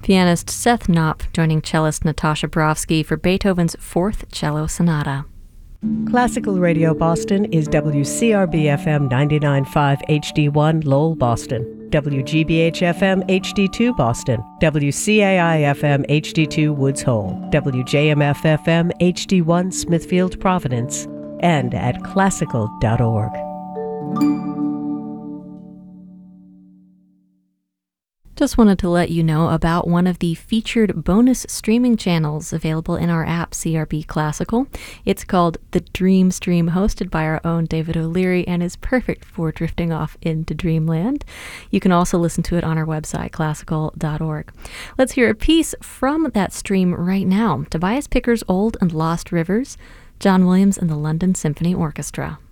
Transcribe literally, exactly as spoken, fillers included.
Pianist Seth Knopf joining cellist Natasha Brovsky for Beethoven's Fourth Cello Sonata. Classical Radio Boston is W C R B F M ninety-nine point five H D one Lowell, Boston, W G B H F M H D two Boston, W C A I F M H D two Woods Hole, W J M F F M H D one Smithfield, Providence, and at classical dot org. Just wanted to let you know about one of the featured bonus streaming channels available in our app, C R B Classical. It's called The Dream Stream, hosted by our own David O'Leary, and is perfect for drifting off into dreamland. You can also listen to it on our website, classical dot org. Let's hear a piece from that stream right now. Tobias Picker's Old and Lost Rivers, John Williams and the London Symphony Orchestra.